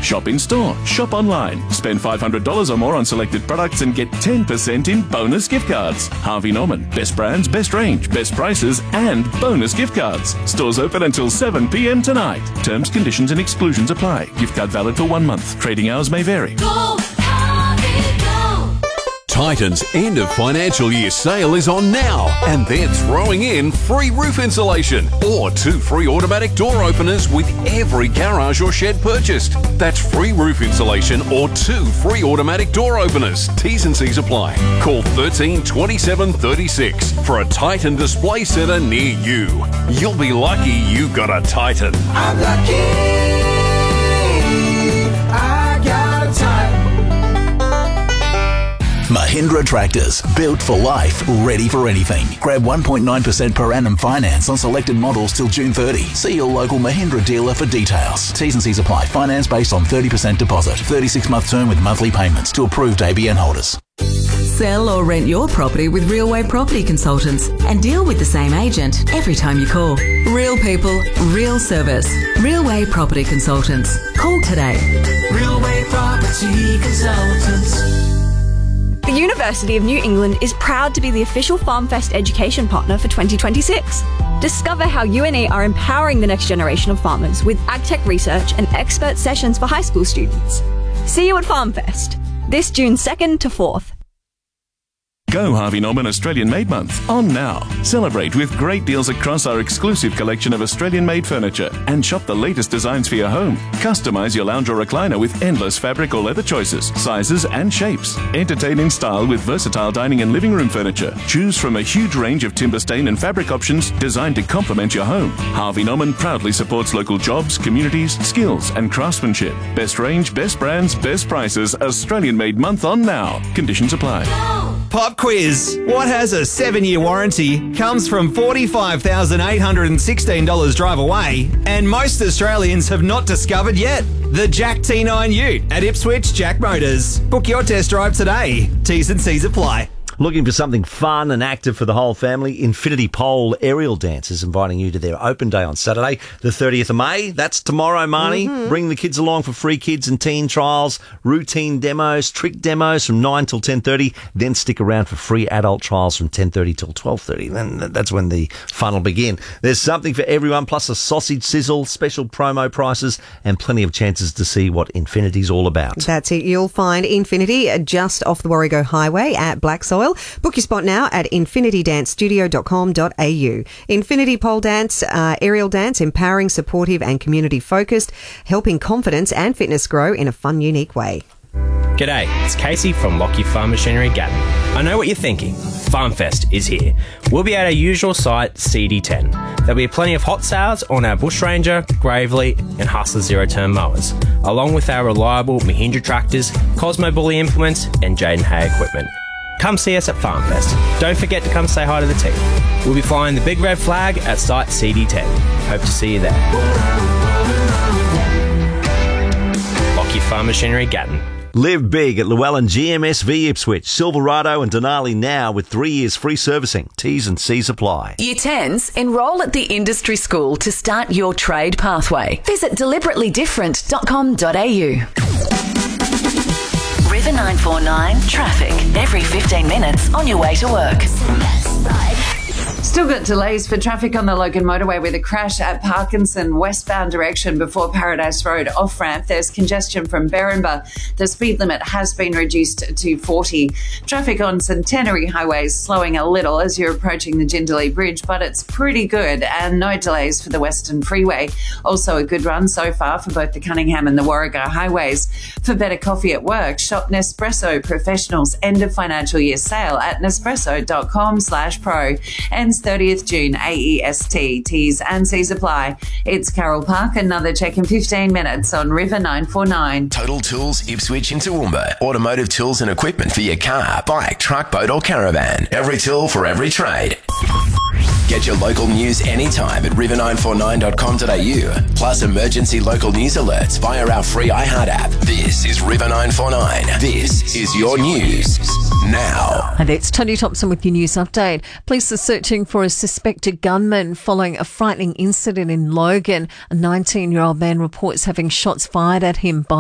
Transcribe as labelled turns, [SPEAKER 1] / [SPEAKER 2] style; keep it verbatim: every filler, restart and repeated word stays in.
[SPEAKER 1] Shop in store, shop online. Spend five hundred dollars or more on selected products and get ten percent in bonus gift cards. Harvey Norman. Best brands, best range, best prices and bonus gift cards. Stores open until seven p.m. tonight. Terms, conditions and exclusions apply. Gift card valid for one month. Trading hours may vary.
[SPEAKER 2] Go, Harvey, go!
[SPEAKER 3] Titan's end of financial year sale is on now, and they're throwing in free roof insulation or two free automatic door openers with every garage or shed purchased. That's free roof insulation or two free automatic door openers. T's and C's apply. Call thirteen twenty-seven thirty-six for a Titan display centre near you. You'll be lucky you got a Titan.
[SPEAKER 4] I'm lucky. I got a Titan.
[SPEAKER 5] Mahindra Tractors, built for life, ready for anything. Grab one point nine percent per annum finance on selected models till June thirtieth. See your local Mahindra dealer for details. T's and C's apply. Finance based on thirty percent deposit. thirty-six month term with monthly payments to approved A B N holders.
[SPEAKER 6] Sell or rent your property with Realway Property Consultants and deal with the same agent every time you call. Real people, real service. Realway Property Consultants. Call today.
[SPEAKER 4] Realway Property Consultants.
[SPEAKER 7] The University of New England is proud to be the official FarmFest education partner for twenty twenty-six. Discover how U N E are empowering the next generation of farmers with agtech research and expert sessions for high school students. See you at FarmFest, this June second to fourth.
[SPEAKER 1] Go Harvey Norman Australian Made Month on now. Celebrate with great deals across our exclusive collection of Australian-made furniture and shop the latest designs for your home. Customize your lounge or recliner with endless fabric or leather choices, sizes and shapes. Entertain in style with versatile dining and living room furniture. Choose from a huge range of timber stain and fabric options designed to complement your home. Harvey Norman proudly supports local jobs, communities, skills and craftsmanship. Best range, best brands, best prices. Australian Made Month on now. Conditions apply.
[SPEAKER 8] Pop quiz. What has a seven-year warranty, comes from forty-five thousand eight hundred sixteen dollars drive away, and most Australians have not discovered yet? The Jack T nine Ute at Ipswich Jack Motors. Book your test drive today. T's and C's apply.
[SPEAKER 9] Looking for something fun and active for the whole family? Infinity Pole Aerial Dance is inviting you to their open day on Saturday, the thirtieth of May. That's tomorrow, Marnie. Mm-hmm. Bring the kids along for free kids and teen trials, routine demos, trick demos from nine till ten thirty. Then stick around for free adult trials from ten thirty till twelve thirty. Then that's when the fun will begin. There's something for everyone, plus a sausage sizzle, special promo prices, and plenty of chances to see what Infinity's all about.
[SPEAKER 10] That's it. You'll find Infinity just off the Warrego Highway at Black Soil. Book your spot now at infinity dance studio dot com dot a u. Infinity Pole Dance, uh, aerial dance, empowering, supportive and community focused, helping confidence and fitness grow in a fun, unique way.
[SPEAKER 11] G'day, it's Casey from Lockyer Farm Machinery Gatton. I know what you're thinking. FarmFest is here. We'll be at our usual site, C D ten. There'll be plenty of hot sales on our Bush Ranger, Gravely and Hustler zero-turn mowers, along with our reliable Mahindra tractors, Cosmo Bully implements and Jaden Hay equipment. Come see us at FarmFest. Don't forget to come say hi to the team. We'll be flying the big red flag at site C D ten. Hope to see you there. Lockyer Farm Machinery Gatton.
[SPEAKER 9] Live big at Llewellyn G M S V Ipswich, Silverado and Denali now with three years free servicing. T's and C's apply.
[SPEAKER 6] Year tens, enrol at the industry school to start your trade pathway. Visit deliberately different dot com dot a u. River nine four nine traffic every fifteen minutes on your way to work.
[SPEAKER 12] Still got delays for traffic on the Logan motorway with a crash at Parkinson westbound direction before Paradise Road off-ramp. There's congestion from Berrinba. The speed limit has been reduced to forty. Traffic on Centenary Highway is slowing a little as you're approaching the Jindalee Bridge, but it's pretty good and no delays for the Western Freeway. Also a good run so far for both the Cunningham and the Warrego highways. For better coffee at work, shop Nespresso Professionals end of financial year sale at nespresso dot com slash pro. Ends thirtieth of June, A E S T. T's and C's apply. It's Carol Park. Another check in fifteen minutes on River nine four nine.
[SPEAKER 13] Total Tools, Ipswich and Toowoomba. Automotive tools and equipment for your car, bike, truck, boat or caravan. Every tool for every trade. Get your local news anytime at river nine four nine dot com dot a u. Plus emergency local news alerts via our free iHeart app. This is River nine four nine. This is your news now.
[SPEAKER 14] And it's Tony Thompson with your news update. Police are searching for a suspected gunman following a frightening incident in Logan. A nineteen-year-old man reports having shots fired at him by